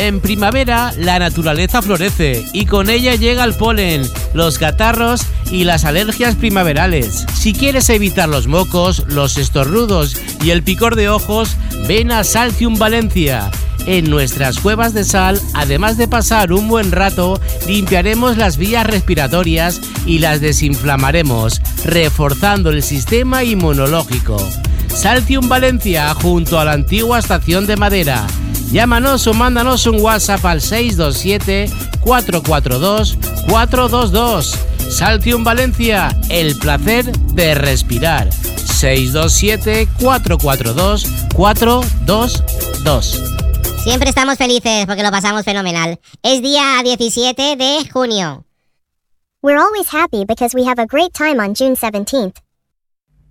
En primavera, la naturaleza florece y con ella llega el polen, los catarros y las alergias primaverales. Si quieres evitar los mocos, los estornudos y el picor de ojos, ven a Saltium Valencia. En nuestras cuevas de sal, además de pasar un buen rato, limpiaremos las vías respiratorias y las desinflamaremos, reforzando el sistema inmunológico. Saltium Valencia, junto a la antigua estación de Madera. Llámanos o mándanos un WhatsApp al 627-442-422. Saltium Valencia, el placer de respirar. 627-442-422. Siempre estamos felices porque lo pasamos fenomenal. Es día 17 de junio. We're always happy because we have a great time on June 17th.